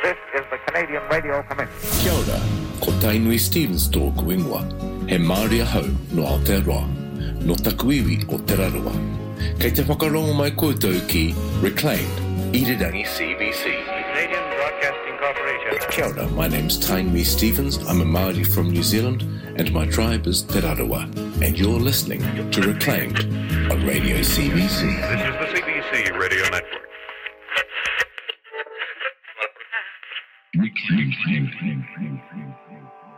This is the Canadian Radio Commission. Kia ora, ko Tainui Stevens tōku ingoa. He Māori ahau no Aotearoa, no takuiwi o Teraroa. Kei te whakarongo mai koutou ki Reclaimed, Irirangi CBC. Canadian Broadcasting Corporation. Kia ora, my name's Tainui Stevens. I'm a Māori from New Zealand, and my tribe is Te Raroa. And you're listening to Reclaimed on Radio CBC. This is the CBC Radio Network. Reclaimed.